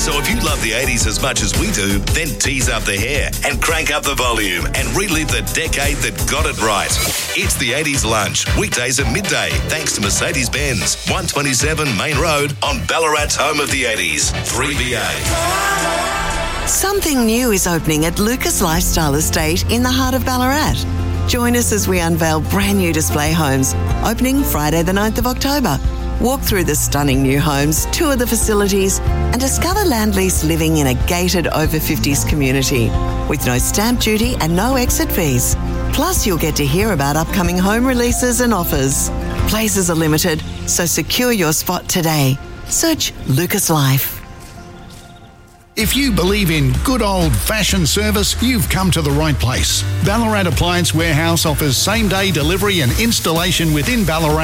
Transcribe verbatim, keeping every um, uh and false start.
So if you love the eighties as much as we do, then tease up the hair and crank up the volume and relive the decade that got it right. It's the eighties Lunch, weekdays at midday, thanks to Mercedes-Benz, one twenty-seven Main Road on Ballarat's home of the eighties, three B A. Something new is opening at Lucas Lifestyle Estate in the heart of Ballarat. Join us as we unveil brand new display homes, opening Friday the ninth of October. Walk through the stunning new homes, tour the facilities and discover land lease living in a gated over fifties community with no stamp duty and no exit fees. Plus, you'll get to hear about upcoming home releases and offers. Places are limited, so secure your spot today. Search Lucas Life. If you believe in good old-fashioned service, you've come to the right place. Ballarat Appliance Warehouse offers same-day delivery and installation within Ballarat